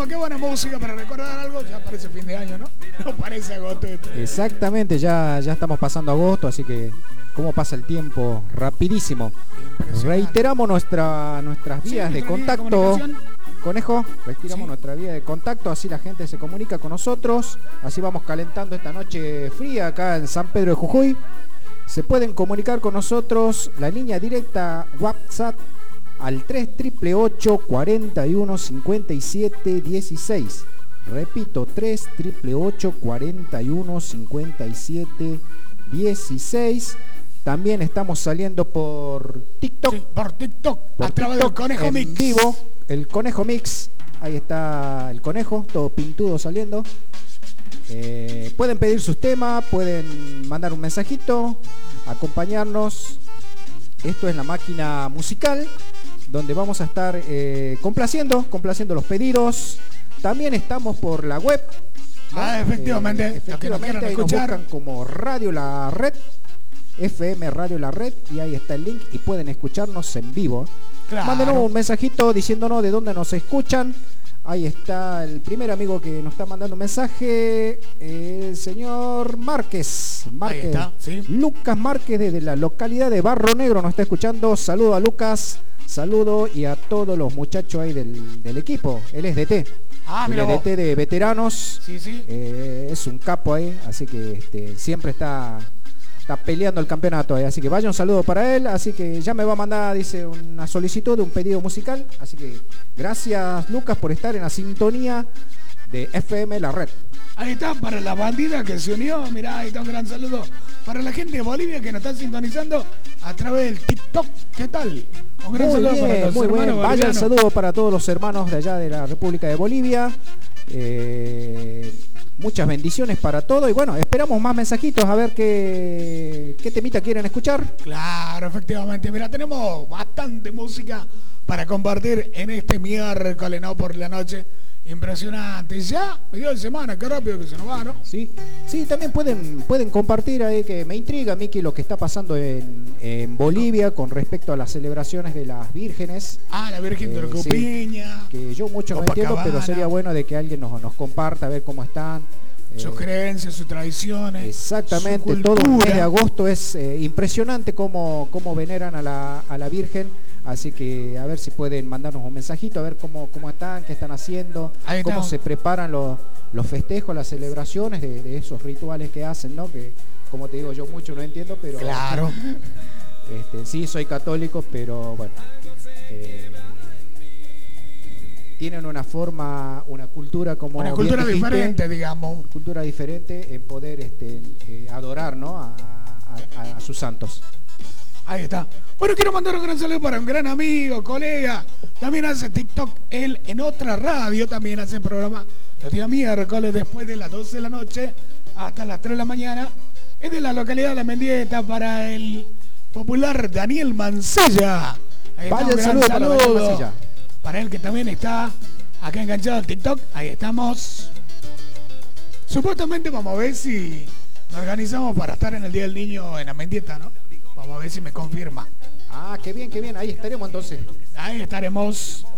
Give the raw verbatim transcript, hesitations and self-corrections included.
qué buena música para recordar algo. Ya parece fin de año, ¿no? No parece agosto. Exactamente, ya, ya estamos pasando agosto, así que cómo pasa el tiempo, rapidísimo. Reiteramos nuestra, nuestras vías sí, de contacto. Conejo, retiramos sí. nuestra vía de contacto, así la gente se comunica con nosotros, así vamos calentando esta noche fría acá en San Pedro de Jujuy. Se pueden comunicar con nosotros, la línea directa WhatsApp al tres ocho ocho, cuarenta y uno, cincuenta y siete, dieciséis. Repito, tres ocho ocho, cuarenta y uno, cincuenta y siete, dieciséis. También estamos saliendo por TikTok. Sí, por TikTok, por a través del Conejo en Mix. Vivo, el Conejo Mix. Ahí está el conejo, todo pintudo saliendo. Eh, pueden pedir sus temas, pueden mandar un mensajito, acompañarnos. Esto es la máquina musical, donde vamos a estar eh, complaciendo, complaciendo los pedidos. También estamos por la web, ¿no? Ah, efectivamente. Eh, efectivamente, ahí nos buscan como Radio La Red, F M Radio La Red, y ahí está el link y pueden escucharnos en vivo. Claro. Mándenos un mensajito diciéndonos de dónde nos escuchan. Ahí está el primer amigo que nos está mandando un mensaje, el señor Márquez. Márquez. Ahí está, ¿sí? Lucas Márquez desde la localidad de Barro Negro nos está escuchando. Saludo a Lucas, saludo y a todos los muchachos ahí del, del equipo. Él es D T. Ah, el D T de veteranos. Sí, sí. Eh, es un capo ahí, así que este, siempre está... Está peleando el campeonato ahí, así que vaya un saludo para él. Así que ya me va a mandar, dice, una solicitud de un pedido musical. Así que gracias, Lucas, por estar en la sintonía de F M La Red. Ahí está, para la bandida que se unió. Mirá, ahí está un gran saludo para la gente de Bolivia que nos está sintonizando a través del TikTok. ¿Qué tal? Un gran muy saludo bien, para los muy hermanos bien. Vaya el saludo para todos los hermanos de allá de la República de Bolivia. Eh... Muchas bendiciones para todo y bueno, esperamos más mensajitos a ver qué, qué temita quieren escuchar. Claro, efectivamente. Mira, tenemos bastante música para compartir en este miércoles, ¿no? Por la noche. Impresionante. Ya, medio de semana, qué rápido que se nos va, ¿no? Sí, sí, también pueden, pueden compartir ahí, que me intriga, Miki, lo que está pasando en, en Bolivia con respecto a las celebraciones de las vírgenes. Ah, la Virgen de eh, Orcopiña. Sí, que yo mucho no entiendo, pero sería bueno de que alguien nos, nos comparta, a ver cómo están. Sus eh, creencias, sus tradiciones. Exactamente, su todo el mes de agosto es eh, impresionante cómo, cómo veneran a la, a la Virgen. Así que a ver si pueden mandarnos un mensajito, a ver cómo, cómo están, qué están haciendo, cómo se preparan los, los festejos, las celebraciones de, de esos rituales que hacen, ¿no? Que, como te digo, yo mucho no entiendo, pero... Claro. Este, sí, soy católico, pero bueno... Eh, tienen una forma, una cultura como... Una cultura dijiste, diferente, digamos. Una cultura diferente en poder este, eh, adorar, ¿no? a, a, a sus santos. Ahí está. Bueno, quiero mandar un gran saludo para un gran amigo, colega. También hace TikTok, él en otra radio también hace programa los días miércoles después de las doce de la noche hasta las tres de la mañana. Es de la localidad de La Mendieta para el popular Daniel Mancilla. Ahí Vaya está, un saludo, saludo para Daniel Mancilla. Para él que también está acá enganchado al TikTok. Ahí estamos. Supuestamente vamos a ver si nos organizamos para estar en el Día del Niño en La Mendieta, ¿no? Vamos a ver si me confirma. Ah, qué bien, qué bien. Ahí estaremos entonces. Ahí estaremos.